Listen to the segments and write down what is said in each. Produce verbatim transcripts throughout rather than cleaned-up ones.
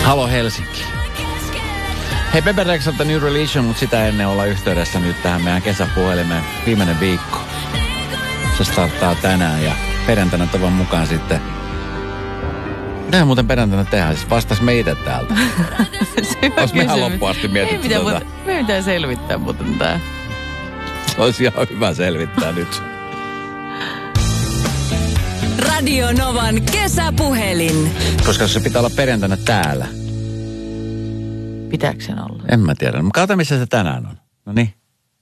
Halo Helsinki. Hei, Pepe Rexalta New Religion, mutta sitä ennen olla yhteydessä nyt tähän meidän kesäpuhelimeen. Viimeinen viikko. Se starttaa tänään ja perjantaina tavan mukaan sitten. Mitä muuten perjantaina tehdään? Siis vastas meitä täältä. Olisi mehän loppuun asti mietitty ei tuota. Me ei mitään selvittää muuten tää. Olisi ihan hyvä selvittää nyt. Radio Novan kesäpuhelin. Koska se pitää olla perjantaina täällä. Pitääkö sen olla? En mä tiedä. Mä katson, missä se tänään on. No niin.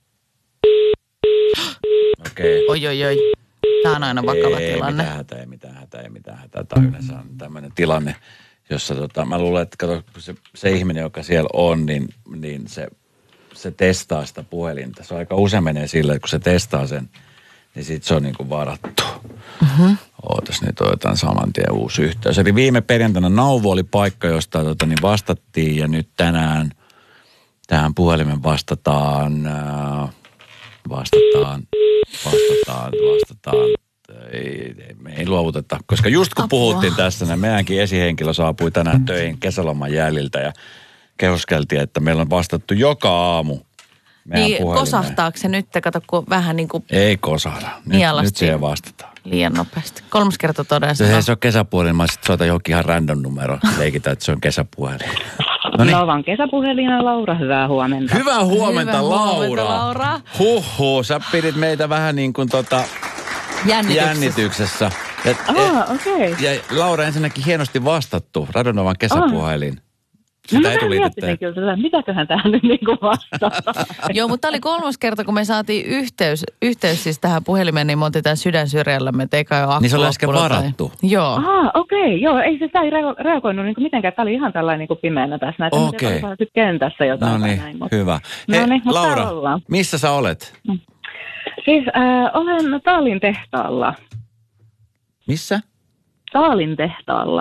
Okei. Okay. Oi, oi, oi. Tää on aina vakava ei, tilanne. Ei mitään hätää, ei mitään hätää, ei mitään hätää. Tämä on yleensä tämmöinen tilanne, jossa tota, mä luulen, että kato, se, se ihminen, joka siellä on, niin, niin se, se testaa sitä puhelinta. Se aika usein menee sillä, että kun se testaa sen, niin sit se on niin kuin varattu. Mm-hmm. Ootas nyt otetaan saman tien uusi yhteys. Eli viime perjantaina Nauvo oli paikka, josta tota, niin vastattiin ja nyt tänään tähän puhelimen vastataan, äh, vastataan, vastataan, vastataan. Ei, ei, me ei luovuteta, koska just kun Apua. puhuttiin tässä, niin meidänkin esihenkilö saapui tänään töihin kesäloman jäljiltä ja kehuskeltiin, että meillä on vastattu joka aamu. Niin, kosahtaako se nyt, kato, kun vähän niin kuin... Ei kosahda. Nyt, nyt siihen vastataan. Liian nopeasti. Kolmas kerta todella. Se, se on kesäpuhelin, mä sitten soitan johonkin ihan random numero. Leikitään, että se on kesäpuhelin. Noniin. Novan kesäpuhelina Laura, hyvää huomenta. Hyvää huomenta, Hyvää Laura. Huomenta, Laura. Huhhuh, sä pidit meitä vähän niin kuin tota... Jännityksessä. Jännityksessä. Ja, ah, okei. Okay. Ja Laura ensinnäkin hienosti vastattu Radio Novan kesäpuhelin. Ah. No mä miettisin kyllä, että mitäköhän tähän nyt niin kuin vastaa. Joo, mutta tämä oli kolmas kerta, kun me saatiin yhteys, yhteys siis tähän puhelimeen, niin me oltiin tämän sydän syrjällämme, että eikä ole akku niin se oli äsken varattu. Tai... Joo. Ah, okei. Okay. Joo, ei se sitä ei reagoinut niin kuin mitenkään. Tämä oli ihan tällainen niin kuin pimeänä tässä. Näitä okei. Okay. Sitten kentässä jotain. No niin, näin, mutta... hyvä. Hei, no niin, Laura, missä sä olet? Mm. Siis äh, olen Taalin tehtaalla. Missä? Taalin tehtaalla.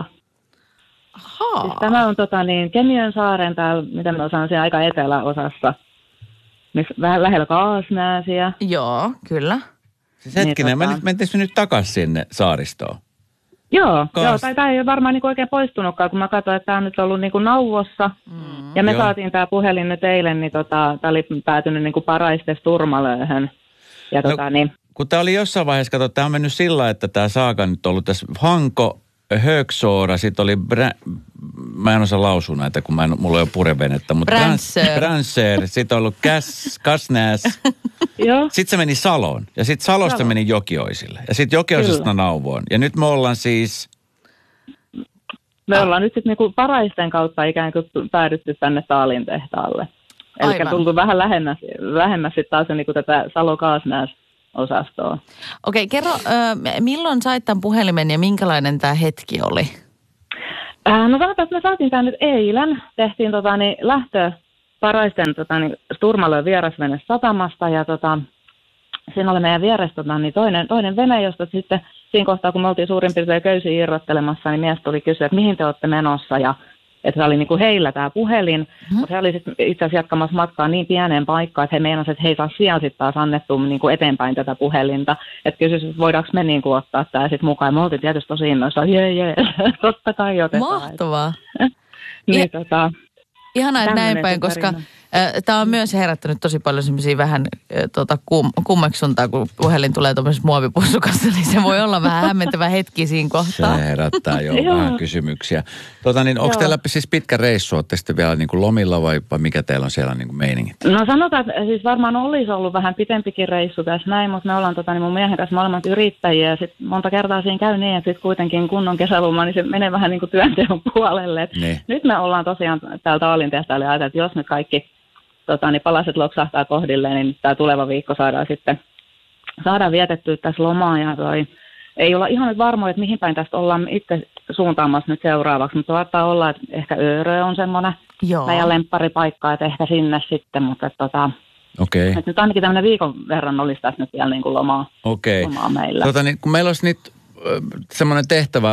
Siis tämä on tota, niin, Kemiön saaren täällä, mitä mä osaan siellä aika eteläosassa, missä vähän lähellä Kaasnääsiä. Joo, kyllä. Siis hetkinen, niin, tota... mentäisikö nyt takaisin sinne saaristoon? Joo, Kaas... joo tai tämä ei ole varmaan niin oikein poistunutkaan, kun mä katsoin, että tämä on nyt ollut niin kuin nauvossa. Mm, ja me joo. saatiin tämä puhelin nyt eilen, niin tota, tämä oli päätynyt niin kuin Paraistes Turmalööhön. Ja no, tota, niin... Kun tämä oli jossain vaiheessa, kato, tämä on mennyt sillä, että tämä saaka nyt on ollut tässä Hanko, Högsoora, sitten oli, Bra- mä en osaa lausua näitä, kun mä en, mulla ei ole purevenettä, mutta Bränser, Bränser sitten on ollut Käs, Kasnäs, sitten se meni Saloon, ja sitten Salosta Salo. meni Jokioisille, ja sitten Jokioisesta Nauvoon, ja nyt me ollaan siis... Me ollaan nyt sitten niinku Paraisten kautta ikään kuin päädytty tänne Taalin tehtaalle, eli tultu vähän lähemmäs, lähemmäs sitten taas niinku tätä Salo-Kaasnäs osastoa. Okei, kerro, äh, milloin sait tämän puhelimen ja minkälainen tämä hetki oli? Äh, no sanotaan, että me saatiin tämän nyt eilen. Tehtiin tota, niin, lähtö Paraisten tota, niin, Turmalöön vierasvene satamasta ja tota, siinä oli meidän vieressä tota, niin toinen, toinen vene, josta sitten siinä kohtaa, kun me oltiin suurin piirtein köysiä irrottelemassa, niin mies tuli kysyä, että mihin te olette menossa ja että se oli niin kuin heillä tämä puhelin, mm-hmm. mutta he oli sitten itse asiassa jatkamassa matkaa niin pieneen paikkaan, että he meinasivat, että he ei saa siellä sitten taas annettu niin kuin eteenpäin tätä puhelinta. Että kysyisivät, että voidaanko me niin kuin ottaa tämä sitten mukaan. Me oltiin tietysti tosi innoissaan, jee jee, totta kai otetaan. Mahtavaa. niin, ja, tota, ihanaa, että näin päin, koska äh, tämä on myös herättänyt tosi paljon semmoisia vähän äh, tota, kum, kummeksuntaa, kun puhelin tulee tuollaisessa muovipussukassa, niin se voi olla vähän hämmentävä hetki siinä kohtaa. Se herättää jo vähän kysymyksiä. Tota niin, onko teillä siis pitkä reissu? Olette sitten vielä niin kuin lomilla vai, vai mikä teillä on siellä niin kuin meiningit? No sanotaan, että siis varmaan olisi ollut vähän pitempikin reissu tässä näin, mutta me ollaan tota, niin mun miehen kanssa molemmat yrittäjiä ja sitten monta kertaa siinä käy niin, että sitten kuitenkin kunnon kesäloma, niin se menee vähän niin kuin työnteon puolelle. Niin. Nyt me ollaan tosiaan täällä Taalin tehtaalla ja ajatellut, että jos nyt kaikki tota, niin palaset loksahtaa kohdilleen, niin tämä tuleva viikko saadaan sitten saadaan vietettyä tässä lomaa ja toi, ei olla ihan nyt varmoja, että mihin päin tästä ollaan itse suuntaamassa nyt seuraavaksi, mutta saattaa olla, että ehkä Öörö on semmoinen Joo. meidän lempparipaikka, että ehkä sinne sitten, mutta että, tota, okay. että nyt ainakin tämmöinen viikon verran olisi tässä nyt vielä niin kuin lomaa, okay. lomaa meillä. Tota, niin, kun meillä olisi nyt äh, semmoinen tehtävä,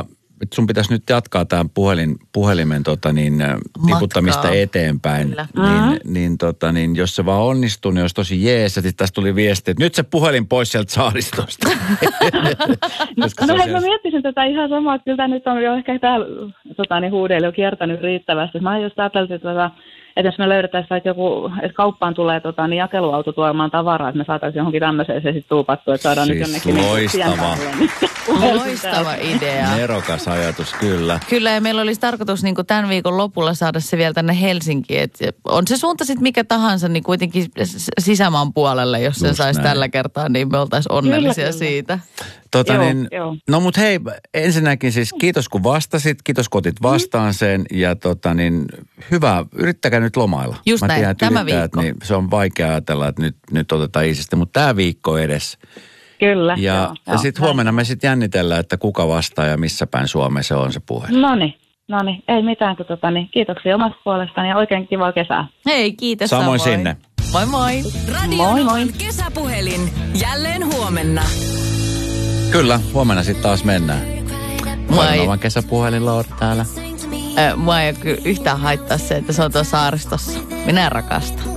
sun pitäisi nyt jatkaa tämän puhelin, puhelimen tota niin, tiputtamista eteenpäin. Niin, niin, tota niin, jos se vaan onnistuu, niin olisi tosi jees. Ja sitten tässä tuli viesti, että nyt se puhelin pois sieltä saaristosta. no no hei, mä miettisin tätä ihan samaa, että kyllä tämä nyt on jo ehkä täällä tota, niin huudeilla jo kiertänyt riittävästi. Mä just ajattelin, että että jos me löydettäisiin vaikka joku, että kauppaan tulee tota, niin jakeluauto tuomaan tavaraa, että me saataisiin johonkin tämmöiseen se sitten tuupattua, että saadaan siis nyt jonnekin... loistava. Niin, loistava idea. Nerokas ajatus, kyllä. Kyllä, ja meillä olisi tarkoitus niin kuin tämän viikon lopulla saada se vielä tänne Helsinkiin. Et on se suunta sitten mikä tahansa, niin kuitenkin sisämaan puolelle, jos se saisi tällä kertaa, niin me oltaisiin onnellisia kyllä, kyllä. siitä. Tota joo, niin, joo. No mut hei, ensinnäkin siis kiitos kun vastasit, kiitos kun otit vastaan sen ja tota niin, hyvä, yrittäkää nyt lomailla. Just Mä näin, tiedän, tämä viikko. Niin se on vaikea ajatella, että nyt, nyt otetaan iisisti, mutta tämä viikko edes. Kyllä. Ja, joo, ja sitten huomenna me sitten jännitellään, että kuka vastaa ja missä päin Suomeen se on se puhelin. Noniin, noniin, ei mitään, kun tota, niin, kiitoksia omasta puolestani ja oikein kivaa kesää. Hei, kiitos. Samoin samoin. sinne. Moi moi. Radio moi, moi. Kesäpuhelin. Jälleen huomenna. Kyllä, huomenna sitten taas mennään. Moi. Novan kesäpuhelin Lord täällä. Äh, mua ei kyllä yhtään haittaa se, että se on tuossa saaristossa. Minä rakastan.